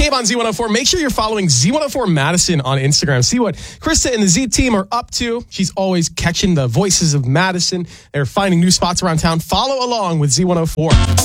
game on Z104. Make sure you're following Z104 Madison on Instagram. See what Krista and the Z team are up to. She's always catching the voices of Madison. They're finding new spots around town. Follow along with Z104.